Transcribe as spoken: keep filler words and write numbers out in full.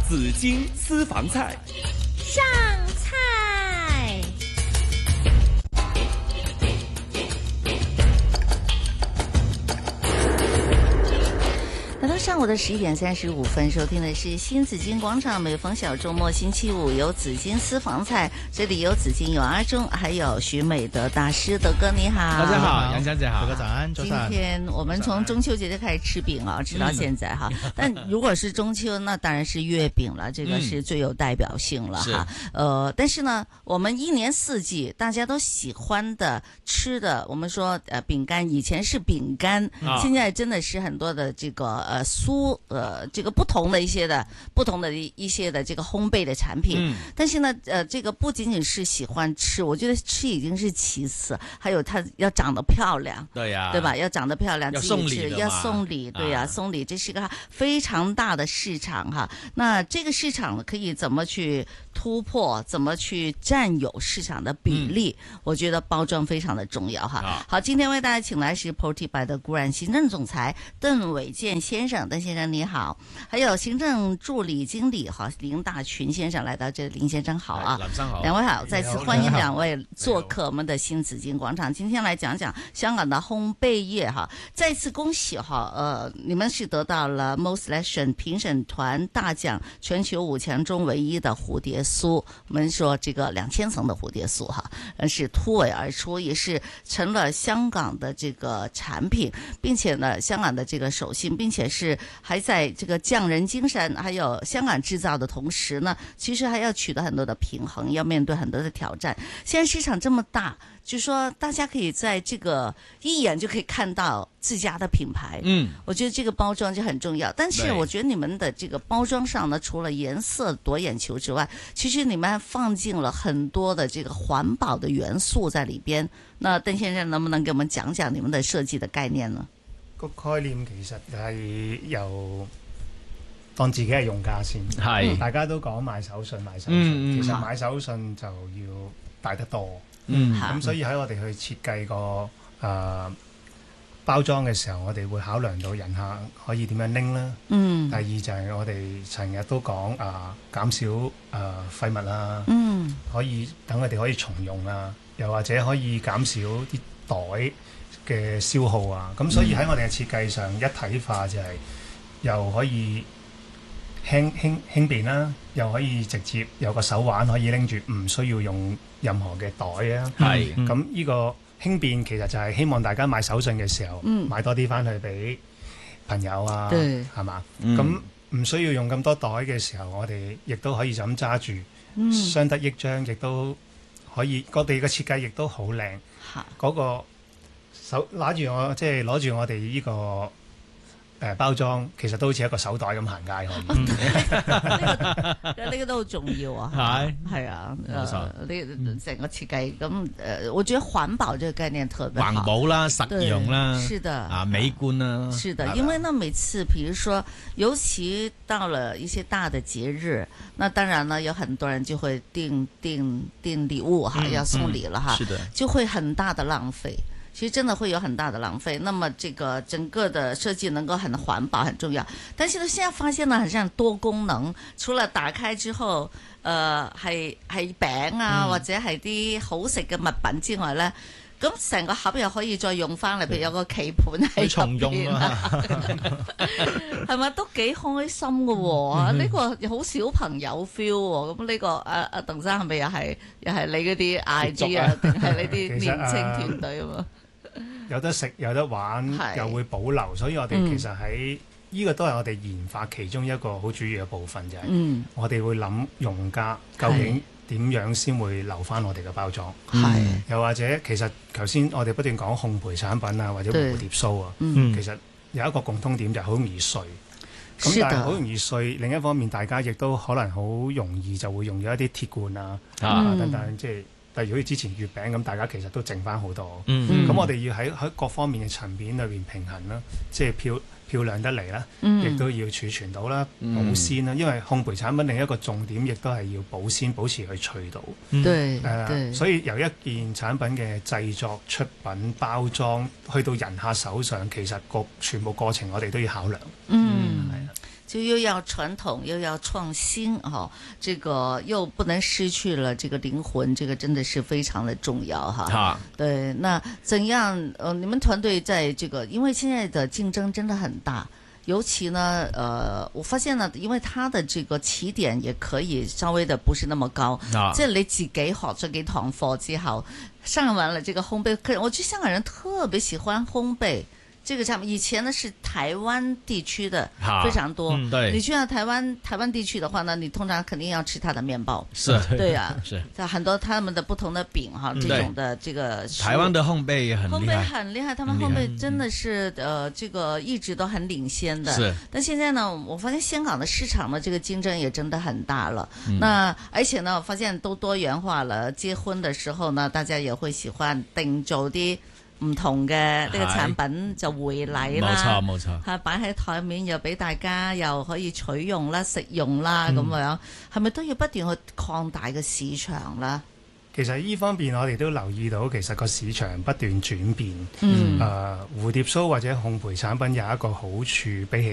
紫荆私房菜。 上菜。 来到上午的十一点三十五分，收听的是新紫荆广场。每逢小周末星期五有紫荆私房菜，这里有紫荆，有阿忠，还有徐美德大师。德哥你好。 大家好，杨小姐好， 德哥早安，早今天我们从中秋节就开始吃饼啊，吃到现在哈。嗯、但如果是中秋，那当然是月饼了，这个是最有代表性了哈。嗯、呃，但是呢，我们一年四季大家都喜欢的吃的，我们说呃饼干，以前是饼干，哦、现在真的是很多的这个。呃，酥呃，这个不同的一些的不同的一些的这个烘焙的产品，嗯、但是呢，呃，这个不仅仅是喜欢吃，我觉得吃已经是其次，还有它要长得漂亮， 对呀、啊， 对吧？要长得漂亮， 要送礼， 要送礼，对呀、啊，送礼，这是个非常大的市场哈。那这个市场可以怎么去突破？怎么去占有市场的比例？嗯、我觉得包装非常的重要哈。啊、好，今天为大家请来是 Porty 的固然行政总裁邓伟健先生。邓先生你好，还有行政助理经理哈林大群先生来到这里，林先生好啊， 林生好， 两位好，再次欢迎两位做客我们的新紫荆广场。今天来讲讲香港的烘焙业哈，再次恭喜哈，呃，你们是得到了 Most Selection 评审团大奖，全球五强中唯一的蝴蝶酥。我们说这个两千层的蝴蝶酥哈，是突围而出，也是成了香港的这个产品，并且呢，香港的这个首信，并且是还在这个匠人精神还有香港制造的同时呢，其实还要取得很多的平衡，要面对很多的挑战。现在市场这么大，就说大家可以在这个一眼就可以看到自家的品牌，嗯，我觉得这个包装就很重要。但是我觉得你们的这个包装上呢，除了颜色夺眼球之外，其實你們放進了很多的這個環保的元素在裏邊。那鄧先生能不能給我們講講你們的設計的概念呢？ 個概念其實係由當自己係用家先， 係大家都講買手信買手信，嗯、其實買手信就要帶得多， 嗯， 咁所以喺我哋去設計個誒、呃、包裝嘅時候，我哋會考量到人客可以點樣拎啦。嗯，第二就係我哋成日都講啊、呃、減少誒、呃、廢物啊，嗯，可以等佢哋可以重用啊，又或者可以減少啲袋嘅消耗啊，咁所以喺我哋嘅設計上一體化就係又可以輕輕輕便啦，又可以直接有個手環可以拎住，唔需要用任何嘅袋啊。係，咁呢個輕便其實就係希望大家買手信嘅時候，嗯、買多啲翻去俾朋友啊，係嘛？咁唔需要用咁多袋嘅時候，我哋亦都可以就咁揸住，嗯、相得益彰，亦都可以我哋嘅設計亦都好靚，嗰、嗰個。手拿住我即係攞住我哋呢、這個誒、呃、包裝，其實都好似一個手袋咁行街可以。 呢個呢個都好重要啊！係係啊，冇錯。呢成個設計咁誒，我覺得環保這個概念特別好。 環保啦，實用啦， 是的啊，美觀啦， 是的。因為呢，每次譬如說，尤其到了一些大的節日，那當然呢，有很多人就會訂訂訂禮物哈，嗯、要送禮了哈， 是的， 就會很大的浪費。其實真的會有很大的浪費，那麼這個整個的設計能夠很環保很重要。但是呢，現在發現呢，好像多功能，除了打開之後，誒係係餅啊，嗯、或者係啲好食嘅物品之外呢，咁成個盒又可以再用翻嚟，譬如有個棋盤喺入邊啊，係咪都幾開心嘅喎？呢、嗯、個好小朋友 feel 喎。咁呢、這個阿阿鄧生係咪又係又係你嗰啲 I G 啊，定係你啲年青團隊啊嘛？ 有得食有得玩又會保留，所以我哋其實喺呢、嗯、個都係我哋研發其中一個好主要嘅部分，就係、是、我哋會諗用家究竟點樣先會留翻我哋嘅包裝，嗯、又或者其實頭先我哋不斷講烘焙產品啊，或者蝴蝶酥啊，嗯、其實有一個共通點就係好容易碎。咁但係好容易碎，另一方面大家亦都可能好容易就會用咗一啲鐵罐啊、嗯、啊等等，即係。例如好似之前月餅咁，大家其實都剩翻好多。咁、嗯、我哋要喺喺各方面嘅層面裏邊平衡啦，即係漂漂亮得嚟啦，亦、嗯、都要儲存到啦、嗯、保鮮啦。因為烘焙產品另一個重點，亦都係要保鮮，保持佢脆度。對，誒，對所以由一件產品嘅製作、出品、包裝，去到人客手上，其實個全部過程我哋都要考量。嗯，係啦。 就又要傳統又要創新哈，這個又不能失去了這個靈魂，這個真的是非常的重要哈。 好， 對，那怎樣？呃，你們團隊在這個，因為現在的競爭真的很大。尤其呢，呃，我發現呢，因為他的這個起點也可以稍微的不是那麼高， 啊、 即係你自己學咗幾堂課之後，上完了這個烘焙課，我覺得香港人特別喜歡烘焙。這個上面以前呢是台灣地區的非常多， 嗯、對， 你去到台灣台灣地區的話呢，你通常肯定要吃它的麵包， 是， 對啊， 是， 在很多他們的不同的餅哈，這種的這個台灣的烘焙也很厲害， 烘焙很厲害，他們烘焙真的是呃這個一直都很領先的， 是。 但現在呢，我發現香港的市場的這個競爭也真的很大了，嗯、那而且呢，我發現都多元化了，結婚的時候呢，大家也會喜歡訂做啲唔同嘅呢個產品就回禮啦， 冇錯冇錯， 係擺喺台面又俾大家又可以取用啦、食用啦咁、嗯、樣，係咪都要不斷去擴大個市場啦？ 其實呢方面我哋都留意到，其實個市場不斷轉變。 嗯， 誒、呃、蝴蝶酥或者烘焙產品有一個好處，比起